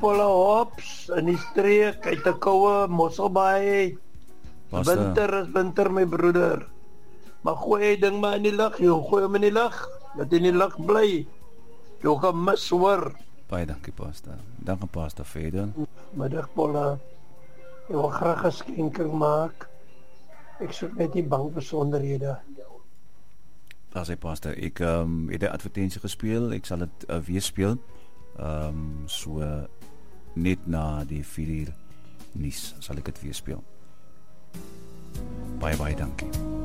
volle hops in die streek, uit 'n koue Mosselbaai. Winter is winter, my broeder. Maar gooi hy ding maar in die lug, jy gooi hom in die lug, dat hy in die lug bly. Jy gaan mis hoor. Baie dankie, Pastor. Dankie, Pastor Fedon. Middag, Paula. Ek wil graag 'n skenking maak. Ek soek net die bankbesonderhede. Daar sê Pastor, ek het 'n advertensie gespeel, ek sal dit weer speel. So net na die 4 uur nuus sal ek dit weer speel. Baie dankie.